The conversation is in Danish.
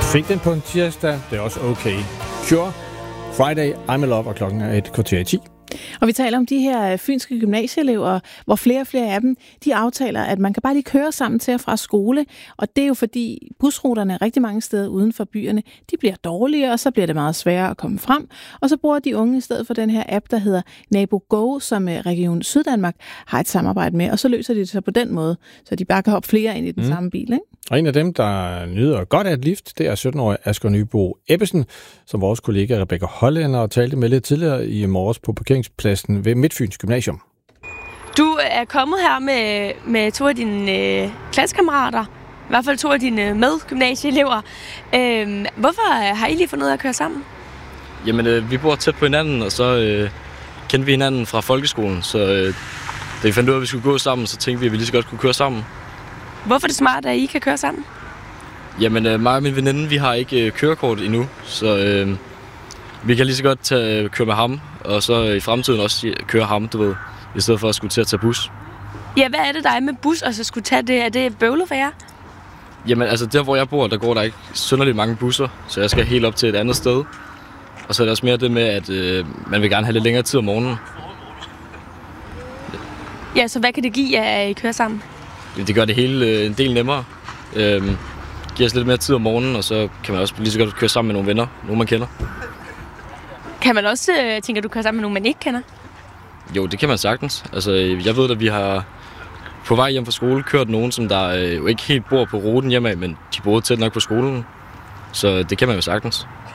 Fik den på en tirsdag, det er også okay. Cure, Friday, I'm in love, og klokken er 9:45. Og vi taler om de her fynske gymnasieelever, hvor flere og flere af dem, de aftaler, at man kan bare lige køre sammen til og fra skole. Og det er jo fordi busruterne rigtig mange steder uden for byerne, de bliver dårligere, og så bliver det meget sværere at komme frem. Og så bruger de unge i stedet for den her app, der hedder NaboGo, som Region Syddanmark har et samarbejde med. Og så løser de det så på den måde, så de bare kan hoppe flere ind i den samme bil, ikke? Og en af dem, der nyder godt af et lift, det er 17-årige Asger Nybo Ebbesen, som vores kollega Rebecca Hollænder talte med lidt tidligere i morges på parkeringspladsen ved Midtfyns Gymnasium. Du er kommet her med to af dine klassekammerater, i hvert fald to af dine medgymnasieelever. Hvorfor har I lige fundet ud af at køre sammen? Jamen, vi bor tæt på hinanden, og så kendte vi hinanden fra folkeskolen, så da vi fandt ud af, at vi skulle gå sammen, så tænkte vi, at vi lige så godt kunne køre sammen. Hvorfor er det smart, at I kan køre sammen? Jamen, mig og min veninde, vi har ikke kørekort endnu, så vi kan lige så godt køre med ham, og så i fremtiden også køre ham, du ved, i stedet for at skulle til at tage bus. Ja, hvad er det, der er med bus, og så skulle tage det? Er det bøvlet for jer? Jamen, altså der, hvor jeg bor, der går der ikke synderligt mange busser, så jeg skal helt op til et andet sted. Og så er det også mere det med, at man vil gerne have lidt længere tid om morgenen. Ja, så hvad kan det give, at I kører sammen? Det gør det hele en del nemmere. Giver os lidt mere tid om morgenen, og så kan man også lige så godt køre sammen med nogle venner, nogen man kender. Kan man også tænke, at du kører sammen med nogen, man ikke kender? Jo, det kan man sagtens. Altså, jeg ved, at vi har på vej hjem fra skole kørt nogen, som der jo ikke helt bor på ruten hjemme, men de bor tæt nok på skolen. Så det kan man jo sagtens.